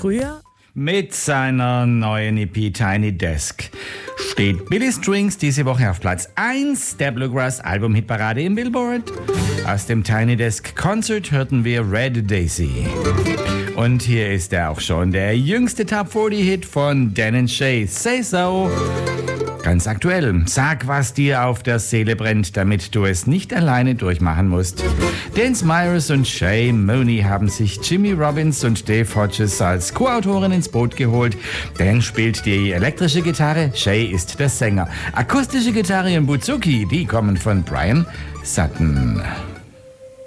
früher? Mit seiner neuen EP Tiny Desk steht Billy Strings diese Woche auf Platz 1 der Bluegrass-Album-Hitparade im Billboard. Aus dem Tiny Desk Concert hörten wir Red Daisy. Und hier ist er auch schon, der jüngste Top 40-Hit von Dan & Shay, Say So. Ganz aktuell, sag, was dir auf der Seele brennt, damit du es nicht alleine durchmachen musst. Dance Myers und Shay Mooney haben sich Jimmy Robbins und Dave Hodges als Co-Autoren ins Boot geholt. Dan spielt die elektrische Gitarre, Shay ist der Sänger. Akustische Gitarre und Bouzouki, die kommen von Brian Sutton.